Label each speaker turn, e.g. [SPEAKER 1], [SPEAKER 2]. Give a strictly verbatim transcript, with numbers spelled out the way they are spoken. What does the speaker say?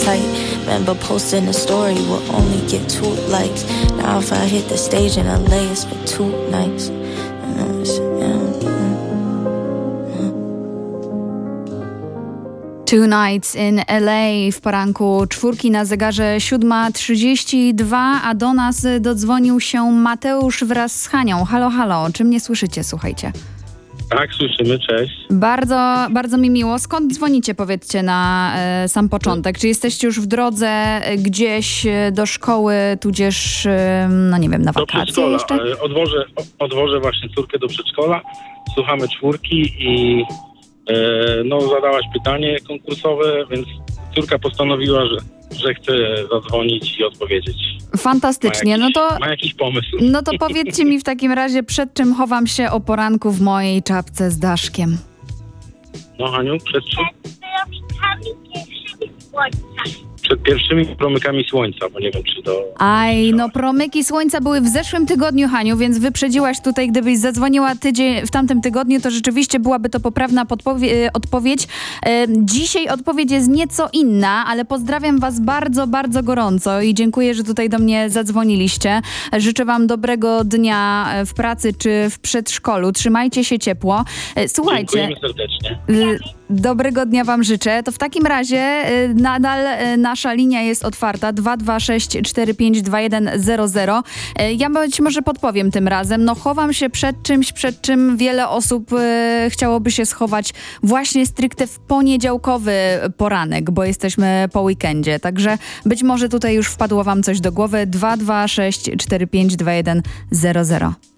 [SPEAKER 1] tight. Remember posting a story will only get two likes. Now if I hit the stage in L A, it's for two nights.
[SPEAKER 2] Two Nights in L A w poranku czwórki na zegarze siódma trzydzieści dwa, a do nas dodzwonił się Mateusz wraz z Hanią. Halo, halo, czy mnie słyszycie? Słuchajcie.
[SPEAKER 3] Tak, słyszymy, cześć.
[SPEAKER 2] Bardzo, bardzo mi miło. Skąd dzwonicie, powiedzcie na e, sam początek? Czy jesteście już w drodze e, gdzieś e, do szkoły, tudzież, e, no nie wiem, na
[SPEAKER 3] Do
[SPEAKER 2] wakacje
[SPEAKER 3] przedszkola.
[SPEAKER 2] jeszcze?
[SPEAKER 3] E, Odwożę, o- odwożę właśnie córkę do przedszkola, słuchamy czwórki i e, no zadałaś pytanie konkursowe, więc córka postanowiła, że, że chce zadzwonić i odpowiedzieć.
[SPEAKER 2] Fantastycznie.
[SPEAKER 3] Ma jakiś,
[SPEAKER 2] No to...
[SPEAKER 3] ma jakiś pomysł.
[SPEAKER 2] No to powiedzcie mi w takim razie, przed czym chowam się o poranku w mojej czapce z daszkiem.
[SPEAKER 3] No Haniu, przed czym?
[SPEAKER 4] promykami pierwszymi słońca.
[SPEAKER 3] Przed pierwszymi promykami słońca, bo nie wiem, czy to...
[SPEAKER 2] Aj, no promyki słońca były w zeszłym tygodniu, Haniu, więc wyprzedziłaś tutaj, gdybyś zadzwoniła tydzień w tamtym tygodniu, to rzeczywiście byłaby to poprawna podpowie- odpowiedź. E, dzisiaj odpowiedź jest nieco inna, ale pozdrawiam was bardzo, bardzo gorąco i dziękuję, że tutaj do mnie zadzwoniliście. Życzę wam dobrego dnia w pracy czy w przedszkolu. Trzymajcie się ciepło. E, słuchajcie...
[SPEAKER 3] Dziękujemy serdecznie.
[SPEAKER 2] Y, Dobrego dnia wam życzę. To w takim razie y, nadal y, nasza linia jest otwarta dwa dwa sześć cztery pięć dwa jeden zero zero. Y, ja być może podpowiem tym razem. No chowam się przed czymś, przed czym wiele osób y, chciałoby się schować właśnie stricte w poniedziałkowy poranek, bo jesteśmy po weekendzie. Także być może tutaj już wpadło wam coś do głowy. dwa dwa sześć cztery pięć dwa jeden zero zero.